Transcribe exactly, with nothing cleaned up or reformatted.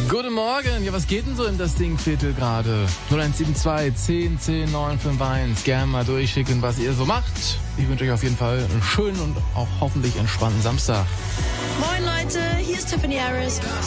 Guten Morgen. Ja, was geht denn so in das Dingviertel gerade? null eins sieben zwei zehn zehn neun fünf eins. Gerne mal durchschicken, was ihr so macht. Ich wünsche euch auf jeden Fall einen schönen und auch hoffentlich entspannten Samstag. Moin Leute, hier ist Tiffany Harris.